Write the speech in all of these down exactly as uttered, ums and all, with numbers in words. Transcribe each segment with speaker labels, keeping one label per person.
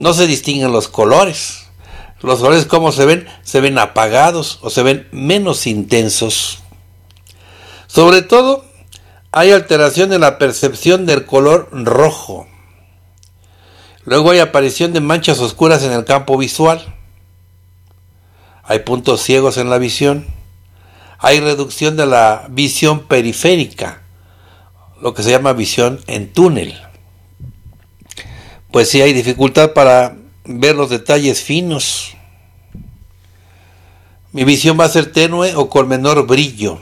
Speaker 1: no se distinguen los colores. Los colores, ¿cómo se ven? Se ven apagados o se ven menos intensos. Sobre todo, hay alteración en la percepción del color rojo. Luego hay aparición de manchas oscuras en el campo visual. Hay puntos ciegos en la visión. Hay reducción de la visión periférica, lo que se llama visión en túnel. Pues sí, hay dificultad para ver los detalles finos. Mi visión va a ser tenue o con menor brillo.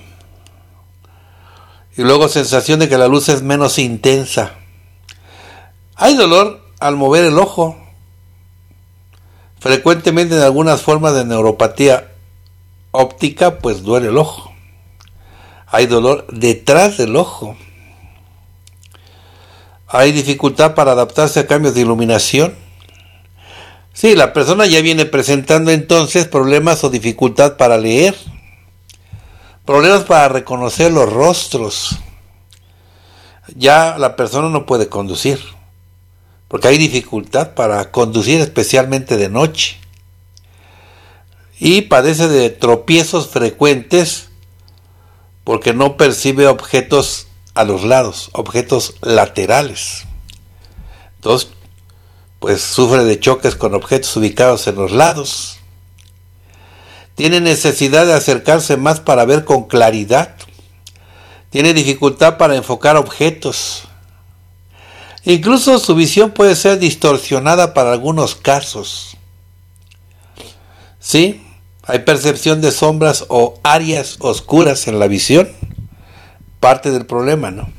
Speaker 1: Y luego sensación de que la luz es menos intensa. Hay dolor al mover el ojo. Frecuentemente en algunas formas de neuropatía óptica, pues duele el ojo. Hay dolor detrás del ojo. Hay dificultad para adaptarse a cambios de iluminación. Sí, la persona ya viene presentando entonces problemas o dificultad para leer. Problemas para reconocer los rostros. Ya la persona no puede conducir, porque hay dificultad para conducir, especialmente de noche. Y padece de tropiezos frecuentes porque no percibe objetos a los lados, objetos laterales. Entonces, pues sufre de choques con objetos ubicados en los lados. Tiene necesidad de acercarse más para ver con claridad. Tiene dificultad para enfocar objetos. Incluso su visión puede ser distorsionada para algunos casos. ¿Sí? Hay percepción de sombras o áreas oscuras en la visión. Parte del problema, ¿no?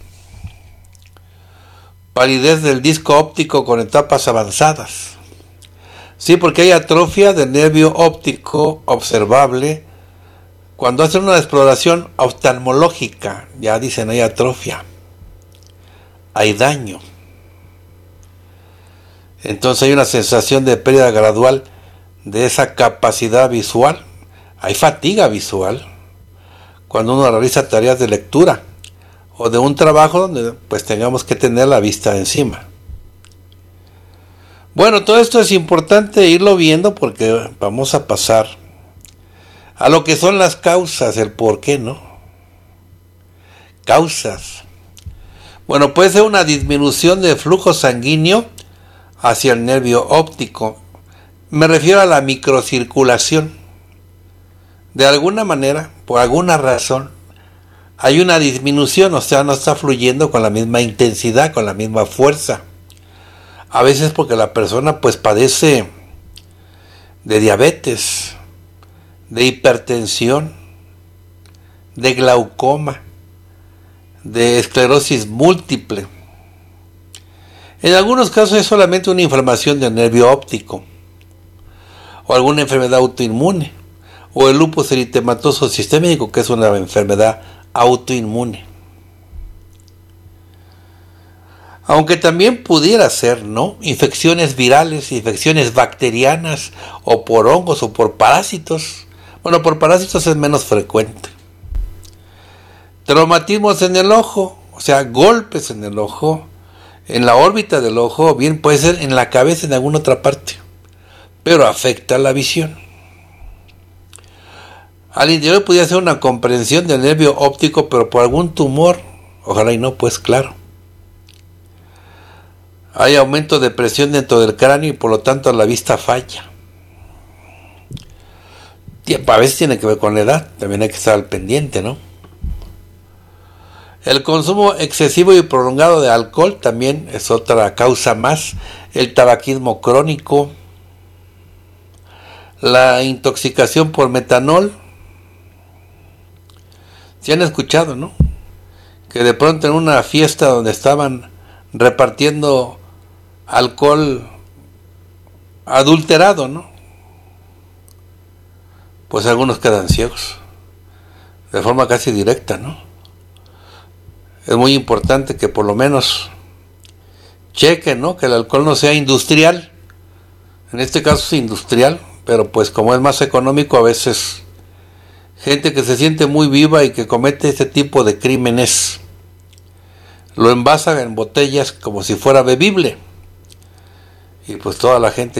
Speaker 1: Palidez del disco óptico con etapas avanzadas. Sí, porque hay atrofia del nervio óptico observable. Cuando hacen una exploración oftalmológica, ya dicen hay atrofia. Hay daño. Entonces hay una sensación de pérdida gradual de esa capacidad visual. Hay fatiga visual cuando uno realiza tareas de lectura o de un trabajo donde pues tengamos que tener la vista encima. Bueno, todo esto es importante irlo viendo porque vamos a pasar a lo que son las causas, el por qué, ¿no? Causas. Bueno, puede ser una disminución del flujo sanguíneo hacia el nervio óptico. Me refiero a la microcirculación. De alguna manera, por alguna razón, hay una disminución, o sea, no está fluyendo con la misma intensidad, con la misma fuerza. A veces porque la persona pues padece de diabetes, de hipertensión, de glaucoma, de esclerosis múltiple. En algunos casos es solamente una inflamación del nervio óptico o alguna enfermedad autoinmune o el lupus eritematoso sistémico, que es una enfermedad autoinmune. Aunque también pudiera ser, ¿no?, infecciones virales, infecciones bacterianas o por hongos o por parásitos. Bueno, por parásitos es menos frecuente. Traumatismos en el ojo, o sea, golpes en el ojo, en la órbita del ojo, o bien puede ser en la cabeza, en alguna otra parte, pero afecta la visión. Al interior podría ser una comprensión del nervio óptico, pero por algún tumor, ojalá y no, pues claro. Hay aumento de presión dentro del cráneo y por lo tanto la vista falla. A veces tiene que ver con la edad, también hay que estar al pendiente, ¿no? El consumo excesivo y prolongado de alcohol también es otra causa más. El tabaquismo crónico, la intoxicación por metanol. Si han escuchado, ¿no?, que de pronto en una fiesta donde estaban repartiendo alcohol adulterado, ¿no?, pues algunos quedan ciegos de forma casi directa, ¿no? Es muy importante que por lo menos chequen, ¿no?, que el alcohol no sea industrial. En este caso es industrial, pero pues como es más económico, a veces gente que se siente muy viva y que comete este tipo de crímenes lo envasan en botellas como si fuera bebible y pues toda la gente